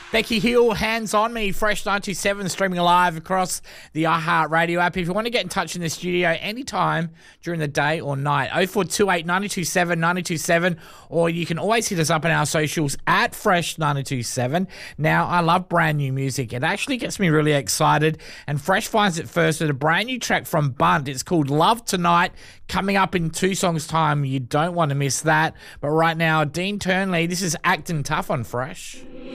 Becky Hill, Hands on Me, Fresh 927, streaming live across the iHeartRadio app. If you want to get in touch in the studio anytime during the day or night, 0428 927 927, or you can always hit us up on our socials at Fresh 927. Now, I love brand new music. It actually gets me really excited, and Fresh finds it first with a brand new track from Bunt. It's called Love Tonight, coming up in 2 songs' time. You don't want to miss that. But right now, Dean Turnley, this is Actin' Tough on Fresh.